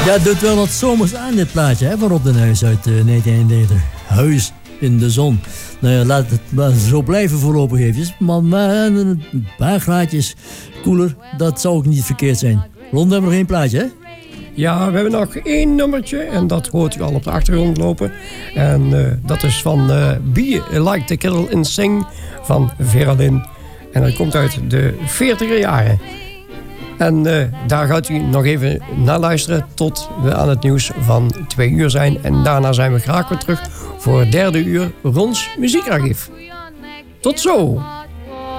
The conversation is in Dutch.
Ja, het doet wel wat zomers aan dit plaatje hè, van Rob den Huis uit 1991. Huis in de zon. Nou ja, laat het maar zo blijven voorlopig eventjes. Maar een paar graadjes koeler, dat zou ook niet verkeerd zijn. Ron, hebben we nog één plaatje hè? Ja, we hebben nog één nummertje en dat hoort u al op de achtergrond lopen. En dat is van Be Like the Kettle and Sing van Vera Lynn. En dat komt uit de 40er jaren. En daar gaat u nog even naar luisteren tot we aan het nieuws van 2 uur zijn. En daarna zijn we graag weer terug voor het 3e uur Rons Muziekarchief. Tot zo!